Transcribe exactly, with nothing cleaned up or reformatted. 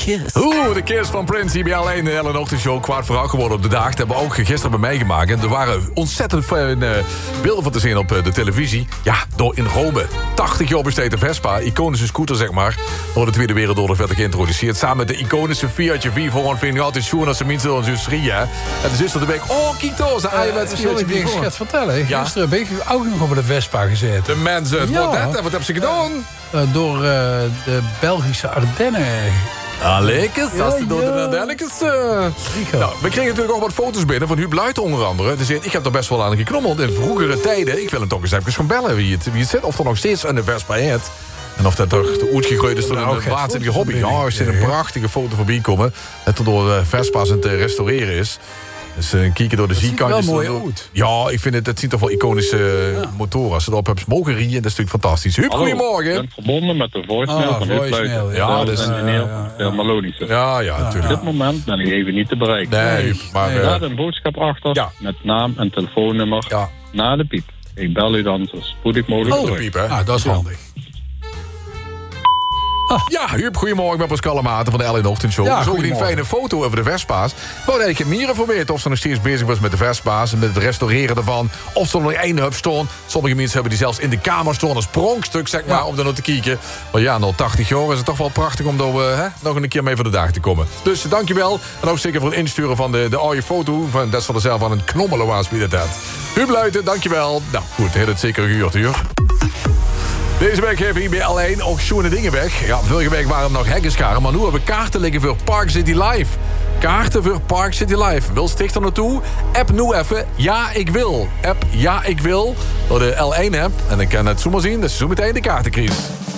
Kiss. Oeh, de Kiss van Prince, hier bij L één. De hele ochtendshow, kwart voor acht geworden op de dag. Dat hebben we ook gisteren bij mij gemaakt. En er waren ontzettend veel uh, beelden van te zien op uh, de televisie. Ja, door in Rome. tachtig jaar besteed de Vespa, iconische scooter zeg maar. Door de Tweede Wereldoorlog werd ik geïntroduceerd. Samen met de iconische Fiatje vier voor vind ik altijd schoon als ze minstens onze zus rie. En de zus van de week, oh, kijk toch, ze uh, met zal ik je eens vertellen? Ja? Gisteren ben ik ook nog op de Vespa gezeten. De mensen, het ja. wordt net, wat hebben ze gedaan? Uh, door uh, de Belgische Ardennen. Ah, lekker. Ja, Dat is door ja. de Ardennenkes. Uh. Nou, we kregen natuurlijk ook wat foto's binnen van Huub Luijten onder andere. Dus ik heb er best wel aan geknommeld in vroegere tijden. Ik wil hem toch eens even gaan bellen wie het, wie het zit. Of er nog steeds een Vespa heeft. En of dat toch de uitgegooid is door nou, een waanzinnige hobby. Ja, er zit een prachtige foto voorbij komen. Dat er door uh, Vespa's aan het restaureren is. Dus uh, kijken door de zijkantjes. Het ziet er wel mooi door... uit. Ja, ik vind het, het ziet toch wel iconische uh, ja. motoren. Als ze erop hebben mogen rijden, dat is natuurlijk fantastisch. Huub, goedemorgen. Ik ben verbonden met de voicemail ah, van voicemail, Huub ja. Ja, dus, dat is uh, heel ja, ja. melodisch. Ja, ja, natuurlijk. Op dit moment ben ik even niet te bereiken. Nee, Nee, maar... nee. Uh, Er staat een boodschap achter ja. met naam en telefoonnummer Ja. na de piep. Ik bel u dan zo spoedig mogelijk oh, de terug. piep, hè? Ah, dat is handig. Ja, Huub, goedemorgen. Ik ben Pascal Maarten van de L één Ochtendshow. Ja, Er is ook een goedemorgen. fijne foto over de Vespa's. Ik wou eigenlijk meer voor weten of ze nog steeds bezig was met de Vespa's en met het restaureren ervan. Of ze er nog één hub staan. Sommige mensen hebben die zelfs in de kamer staan als pronkstuk, zeg maar, ja. om daar naar te kijken. Maar ja, na tachtig jaar is het toch wel prachtig om daar uh, hè, nog een keer mee voor de dag te komen. Dus dankjewel. En ook zeker voor het insturen van de, de oude foto. Van, dat zal er zelf aan een knommelen aanspielen. Huub Luijten, dankjewel. Nou goed, het zeker een uur, uur. Deze week geven we hier bij L één ook schoene dingen weg. Ja, vorige week waren er nog hekkenscharen, maar nu hebben we kaarten liggen voor Park City Live. Kaarten voor Park City Live. Wil sticht er naartoe? App nu even Ja Ik Wil. App Ja Ik Wil door de L één app. En dan kan het zo maar zien dat ze zo meteen de kaarten krijgt.